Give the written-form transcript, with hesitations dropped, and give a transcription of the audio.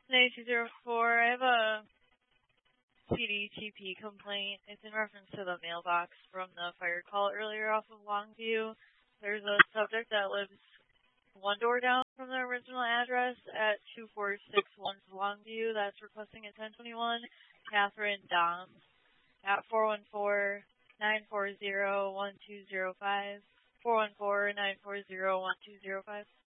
9204, I have a CDTP complaint. It's in reference to the mailbox from the fire call earlier off of Longview. There's a subject that lives one door down from the original address at 2461 Longview that's requesting a 1021, Catherine Doms, at 414-940-1205, 414-940-1205.